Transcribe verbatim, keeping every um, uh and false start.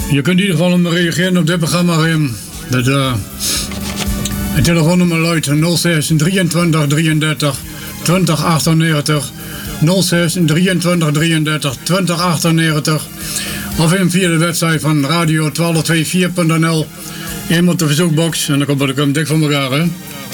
Je kunt in ieder geval om reageren op dit programma. Dat, uh, het telefoonnummer luidt nul zes drieëntwintig drieëndertig twintig achtennegentig. nul zes drieëntwintig drieëndertig twintig achtennegentig. Of in via de website van radio twaalf vijfenveertig punt n l. Eenmaal de verzoekbox en dan komt het dik voor elkaar, hè.